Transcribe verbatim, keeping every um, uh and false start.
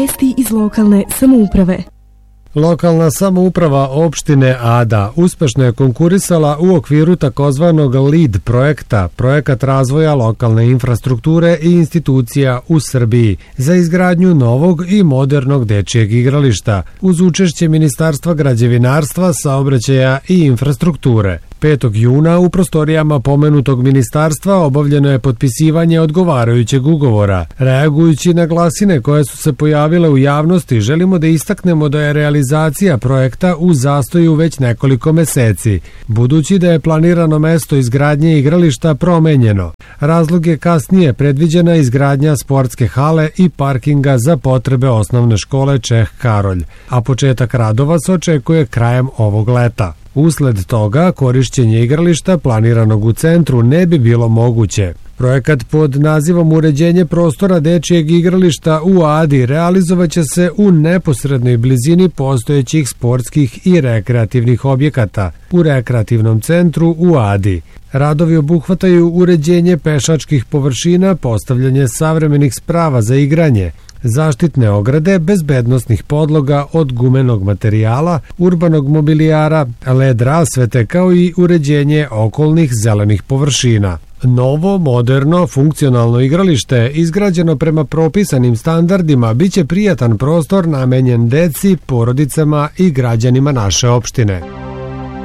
Vijesti iz lokalne samouprave. Lokalna samouprava opštine Ada uspešno je konkurisala u okviru takozvanog LEAD projekta, projekat razvoja lokalne infrastrukture i institucija u Srbiji, za izgradnju novog i modernog dečijeg igrališta, uz učešće Ministarstva građevinarstva, saobraćaja i infrastrukture. petog juna u prostorijama pomenutog ministarstva obavljeno je potpisivanje odgovarajućeg ugovora. Reagujući na glasine koje su se pojavile u javnosti, želimo da istaknemo da je realizacija projekta u zastoju već nekoliko meseci, budući da je planirano mesto izgradnje igrališta promenjeno. Razlog je kasnije predviđena izgradnja sportske hale i parkinga za potrebe osnovne škole Čeh Karolj, a početak radova se očekuje krajem ovog leta. Usled toga, korišćenje igrališta planiranog u centru ne bi bilo moguće. Projekat pod nazivom Uređenje prostora dečijeg igrališta u Adi realizovaće se u neposrednoj blizini postojećih sportskih i rekreativnih objekata u rekreativnom centru u Adi. Radovi obuhvataju uređenje pešačkih površina, postavljanje savremenih sprava za igranje, zaštitne ograde, bezbednosnih podloga od gumenog materijala, urbanog mobilijara, led rasvete kao i uređenje okolnih zelenih površina. Novo, moderno, funkcionalno igralište, izgrađeno prema propisanim standardima, biće prijatan prostor namenjen deci, porodicama i građanima naše opštine.